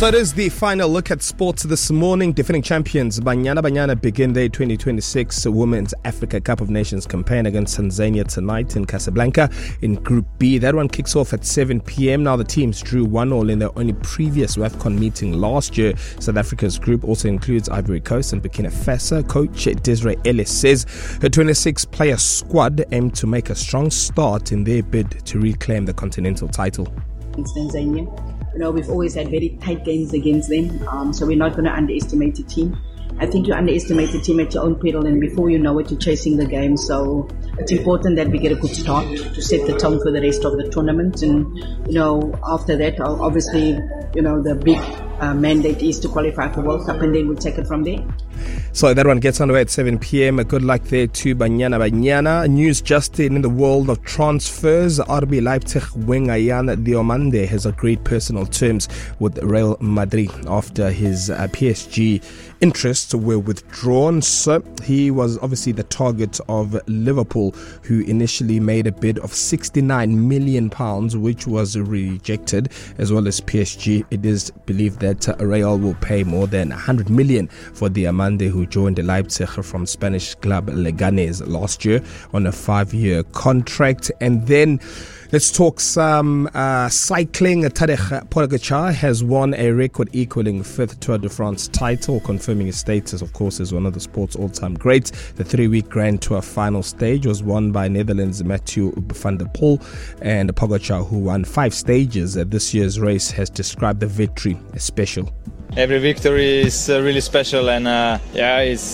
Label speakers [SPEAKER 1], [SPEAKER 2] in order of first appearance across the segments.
[SPEAKER 1] So it is the final look at sports this morning. Defending champions Banyana begin their 2026 Women's Africa Cup of Nations campaign against Tanzania tonight in Casablanca in Group B. That one kicks off at 7 p.m. Now the teams drew 1-1 in their only previous WAFCON meeting last year. South Africa's group also includes Ivory Coast and Burkina Faso. Coach Desiree Ellis says her 26-player squad aim to make a strong start in their bid to reclaim the continental title.
[SPEAKER 2] It's Tanzania. We've always had very tight games against them, so we're not going to underestimate the team. I think you underestimate the team at your own peril, and before you know it, you're chasing the game. So it's important that we get a good start to set the tone for the rest of the tournament. And, after that, obviously, the big mandate is to qualify for World Cup, and then we'll take it from there.
[SPEAKER 1] So that one gets underway at 7 p.m. Good luck there to Banyana. News just in the world of transfers. RB Leipzig winger Yan Diomande has agreed personal terms with Real Madrid after his PSG interests were withdrawn. So he was obviously the target of Liverpool, who initially made a bid of £69 million, which was rejected, as well as PSG. It is believed that Real will pay more than £100 million for Diomande, who joined Leipzig from Spanish club Leganes last year on a 5-year contract. And then let's talk some cycling. Tadej Pogačar has won a record-equaling 5th Tour de France title, confirming his status, of course, as one of the sport's all-time greats. The 3-week Grand Tour final stage was won by Netherlands' Mathieu van der Poel, and Pogačar, who won 5 stages at this year's race, has described the victory as special.
[SPEAKER 3] Every victory is really special, and it's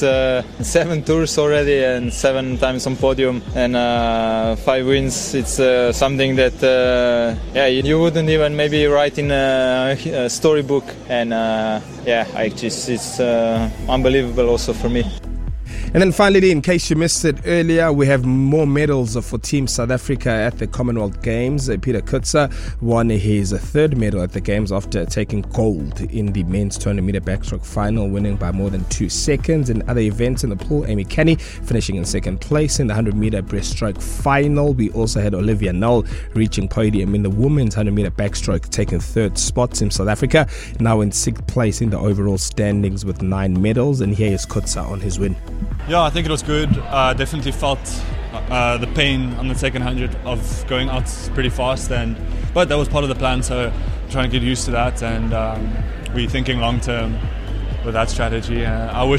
[SPEAKER 3] 7 tours already and 7 times on podium and 5 wins. It's something that you wouldn't even maybe write in a storybook, and it's unbelievable also for me.
[SPEAKER 1] And then finally, in case you missed it earlier, we have more medals for Team South Africa at the Commonwealth Games. Peter Kutsa won his 3rd medal at the Games after taking gold in the men's 200-meter backstroke final, winning by more than 2 seconds. In other events in the pool, Amy Kenny finishing in 2nd place in the 100-meter breaststroke final. We also had Olivia Null reaching podium in the women's 100-meter backstroke, taking 3rd spot. Team South Africa now in 6th place in the overall standings with 9 medals. And here is Kutsa on his win.
[SPEAKER 4] Yeah, I think it was good. Definitely felt the pain on the second 100 of going out pretty fast, but that was part of the plan, so trying to get used to that, and we're thinking long term with that strategy. I wish